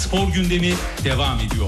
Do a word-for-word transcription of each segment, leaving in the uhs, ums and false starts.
spor gündemi devam ediyor.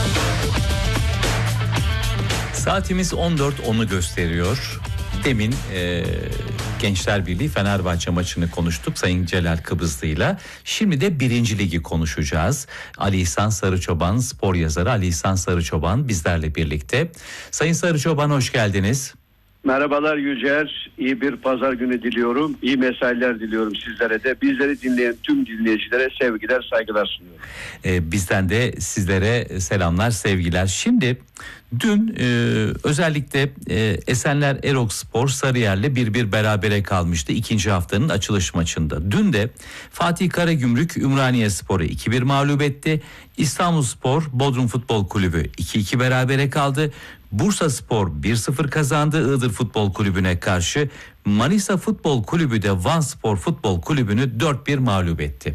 Saatimiz on dört onu gösteriyor. Demin e, Gençler Birliği Fenerbahçe maçını konuştuk Sayın Celal Kıbrıslı'yla. Şimdi de birinci Ligi konuşacağız. Ali İhsan Sarıçoban, spor yazarı Ali İhsan Sarıçoban bizlerle birlikte. Sayın Sarıçoban, hoş geldiniz. Merhabalar Yücer, iyi bir pazar günü diliyorum, iyi mesailer diliyorum sizlere de. Bizleri dinleyen tüm dinleyicilere sevgiler, saygılar sunuyorum. Ee, bizden de sizlere selamlar, sevgiler. Şimdi dün e, özellikle e, Esenler Erokspor Sarıyer'le bir bir berabere kalmıştı ikinci haftanın açılış maçında. Dün de Fatih Karagümrük Ümraniyespor'u iki bir mağlup etti. İstanbulspor Bodrum Futbol Kulübü iki iki berabere kaldı. Bursaspor bir sıfır kazandı Iğdır Futbol Kulübü'ne karşı. Manisa Futbol Kulübü de Vanspor Futbol Kulübü'nü dört bir mağlup etti.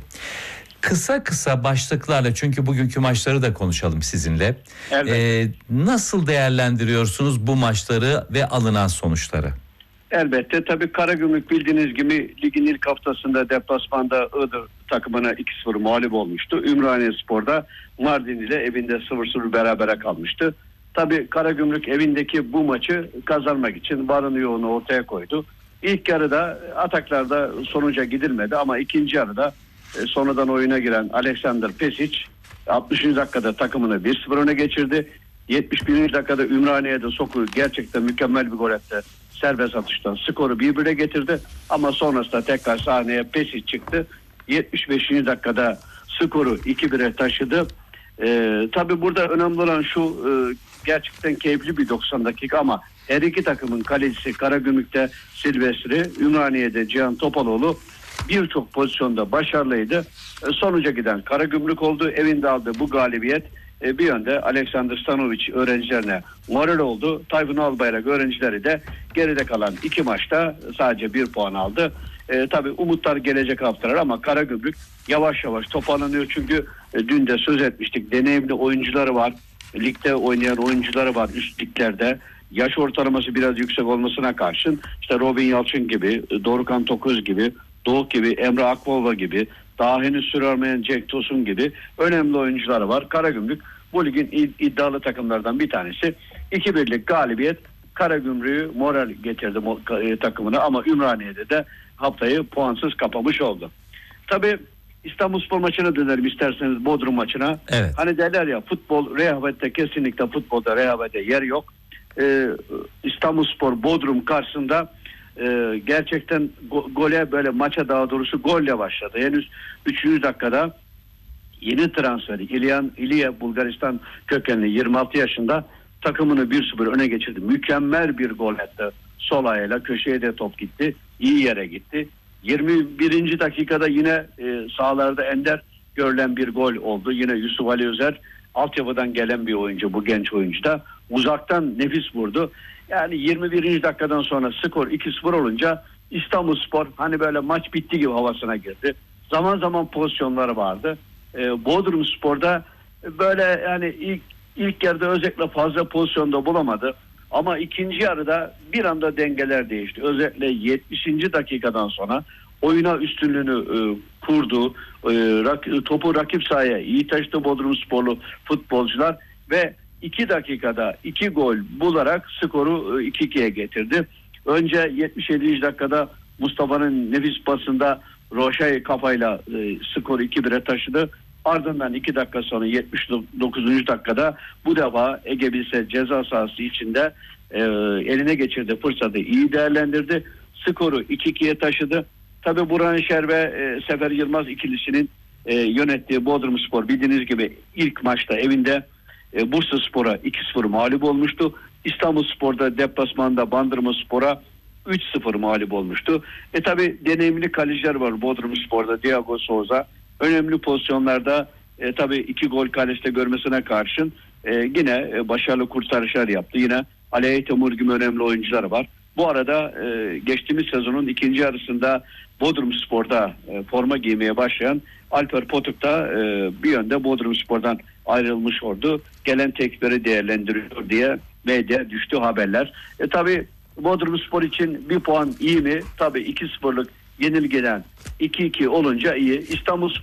Kısa kısa başlıklarla, çünkü bugünkü maçları da konuşalım sizinle. Ee, nasıl değerlendiriyorsunuz bu maçları ve alınan sonuçları? Elbette tabii Karagümrük bildiğiniz gibi ligin ilk haftasında deplasmanda Iğdır takımına iki sıfır mağlup olmuştu. Ümraniyespor'da Mardin ile evinde sıfır sıfır berabere kalmıştı. Tabii Karagümrük evindeki bu maçı kazanmak için varını yoğunu ortaya koydu. İlk yarıda ataklarda sonuca gidilmedi ama ikinci yarıda e, sonradan oyuna giren Alexander Pesic altmışıncı dakikada takımını bir sıfır öne geçirdi. yetmiş birinci dakikada Ümraniye'de Soku gerçekten mükemmel bir gol attı. Serbest atıştan skoru bir bire getirdi ama sonrasında tekrar sahneye Pesic çıktı. yetmiş beşinci dakikada skoru iki bire taşıdı. Ee, tabii burada önemli olan şu, e, gerçekten keyifli bir doksan dakika ama her iki takımın kalecisi Karagümrük'te Silvestri, Ümraniye'de Cihan Topaloğlu birçok pozisyonda başarılıydı. E, sonuca giden Karagümrük oldu. Evinde aldığı bu galibiyet e, bir yönde Alexander Stanovic öğrencilerine moral oldu. Tayfun Albayrak öğrencileri de geride kalan iki maçta sadece bir puan aldı. E, tabii umutlar gelecek haftalar ama Karagümrük yavaş yavaş toparlanıyor çünkü e, dün de söz etmiştik, deneyimli oyuncuları var, ligde oynayan oyuncuları var üst liglerde, yaş ortalaması biraz yüksek olmasına karşın işte Robin Yalçın gibi, Dorukhan Tokuz gibi, Doğuk gibi, Emre Akbaba gibi, daha henüz süre almayan Jack Tosun gibi önemli oyuncuları var. Karagümrük bu ligin iddialı takımlardan bir tanesi. iki birlik galibiyet Karagümrük'ü moral getirdi takımına ama Ümraniye'de de haftayı puansız kapamış oldu. Tabii İstanbulspor maçına dönelim isterseniz, Bodrum maçına. Evet. Hani derler ya, futbol rehavette, kesinlikle futbolda rehavete yer yok. Ee, İstanbulspor Bodrum karşısında e, gerçekten go- gole böyle maça daha doğrusu golle başladı. Henüz üçüncü dakikada yeni transferi İlyan İliye, Bulgaristan kökenli, yirmi altı yaşında, takımını bir sıfır öne geçirdi. Mükemmel bir gol attı. Sol ayağıyla köşeye de top gitti. İyi yere gitti. yirmi birinci dakikada yine e, sahalarda ender görülen bir gol oldu. Yine Yusuf Ali Özer, altyapıdan gelen bir oyuncu, bu genç oyuncu da uzaktan nefis vurdu. Yani yirmi birinci dakikadan sonra skor iki sıfır olunca İstanbulspor hani böyle maç bitti gibi havasına girdi. Zaman zaman pozisyonları vardı. E, Bodrumspor'da böyle yani ilk ilk yarıda özellikle fazla pozisyonda bulamadı. Ama ikinci yarıda bir anda dengeler değişti. Özellikle yetmişinci dakikadan sonra oyuna üstünlüğünü e, kurdu. E, rak, topu rakip sahaya iyi taşıdı Bodrumsporlu futbolcular ve iki dakikada iki gol bularak skoru e, iki ikiye getirdi. Önce yetmiş yedinci dakikada Mustafa'nın nefis pasında Roşay kafayla e, skoru iki bire taşıdı. Ardından iki dakika sonra yetmiş dokuzuncu dakikada bu defa Ege Bilse ceza sahası içinde e, eline geçirdi fırsatı, iyi değerlendirdi. Skoru iki ikiye taşıdı. Tabii Burhan Şer ve e, Sefer Yılmaz ikilisinin e, yönettiği Bodrumspor bildiğiniz gibi ilk maçta evinde e, Bursaspor'a iki sıfır mağlup olmuştu. İstanbulspor'da deplasmanda Bandırmaspor'a üç sıfır mağlup olmuştu. E tabii deneyimli kaleciler var Bodrumspor'da, Diego Souza. Önemli pozisyonlarda e, tabii iki gol kaleste görmesine karşın e, yine e, başarılı kurtarışlar yaptı. Yine Ali Temur gibi önemli oyuncular var. Bu arada e, geçtiğimiz sezonun ikinci yarısında Bodrumspor'da e, forma giymeye başlayan Alper Potuk da e, bir yönde Bodrumspor'dan ayrılmış oldu. Gelen teklifleri değerlendiriyor diye medya düştü haberler. E tabii Bodrumspor için bir puan iyi mi? Tabii iki sıfırlık yenilgiden iki iki olunca iyi. İstanbulspor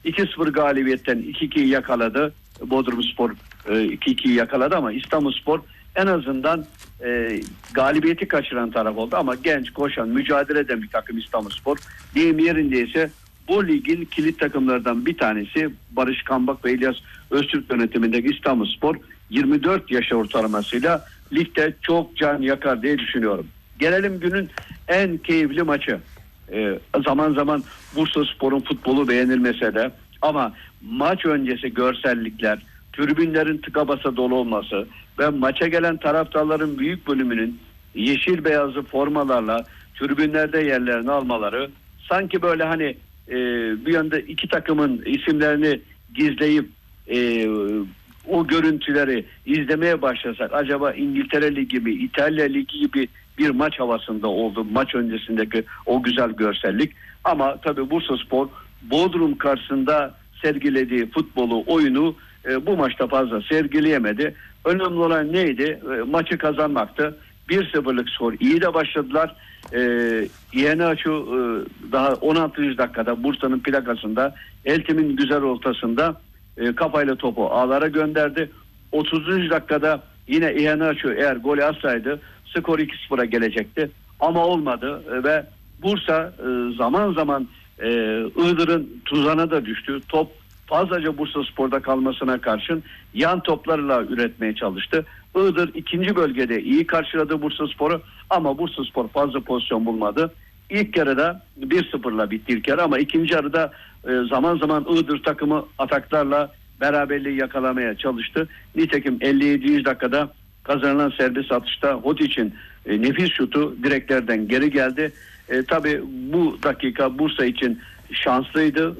iki sıfır galibiyetten iki ikiyi yakaladı. Bodrumspor e, iki ikiyi yakaladı ama İstanbulspor en azından e, galibiyeti kaçıran taraf oldu. Ama genç, koşan, mücadele eden bir takım İstanbulspor. Deyim yerindeyse bu ligin kilit takımlardan bir tanesi Barış Kambak ve İlyas Öztürk yönetimindeki İstanbulspor yirmi dört yaş ortalamasıyla ligde çok can yakar diye düşünüyorum. Gelelim günün en keyifli maçı. Ee, zaman zaman Bursaspor'un futbolu beğenilmese de ama maç öncesi görsellikler, tribünlerin tıka basa dolu olması ve maça gelen taraftarların büyük bölümünün yeşil beyazlı formalarla tribünlerde yerlerini almaları, sanki böyle hani e, bir yanda iki takımın isimlerini gizleyip e, o görüntüleri izlemeye başlasak acaba İngiltere Ligi gibi, İtalya Ligi gibi bir maç havasında oldu maç öncesindeki o güzel görsellik. Ama tabii Bursaspor Bodrum karşısında sergilediği futbolu, oyunu e, bu maçta fazla sergileyemedi. Önemli olan neydi? E, maçı kazanmaktı. bir sıfırlık skor. İyi de başladılar. E, Yeneaçu e, daha on altıncı dakikada Bursa'nın plakasında Eltim'in güzel ortasında e, kafayla topu ağlara gönderdi. otuzuncu dakikada yine Yeneaçu eğer golü atsaydı skor iki sıfıra gelecekti. Ama olmadı e, ve Bursa e, zaman zaman e, Iğdır'ın tuzağına da düştü. Top fazlaca Bursaspor'da kalmasına karşın yan toplarla üretmeye çalıştı. Iğdır ikinci bölgede iyi karşıladı Bursaspor'u ama Bursaspor fazla pozisyon bulmadı. İlk yarıda bir sıfırla bitti ilk yarı ama ikinci yarıda e, zaman zaman Iğdır takımı ataklarla beraberliği yakalamaya çalıştı. Nitekim elli yedinci dakikada kazanılan serbest atışta Hotic'in e, nefis şutu direklerden geri geldi. E, tabii bu dakika Bursa için şanslıydı.